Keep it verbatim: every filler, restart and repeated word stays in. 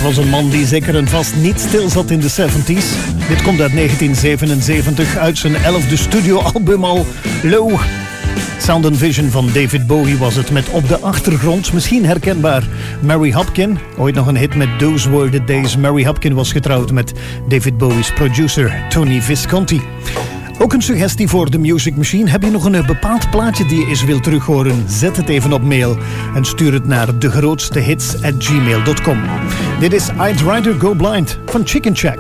was een man die zeker en vast niet stil zat in de zeventig. Dit komt uit negentien zevenenzeventig, uit zijn elfde studioalbum al. Low. Sound and Vision van David Bowie was het, met op de achtergrond, misschien herkenbaar, Mary Hopkin. Ooit nog een hit met Those Were the Days. Mary Hopkin was getrouwd met David Bowie's producer Tony Visconti. Ook een suggestie voor de Music Machine. Heb je nog een bepaald plaatje die je eens wilt terughoren? Zet het even op mail en stuur het naar degrootstehits at gmail dot com. Dit is I'd Rather Go Blind van Chicken Shack.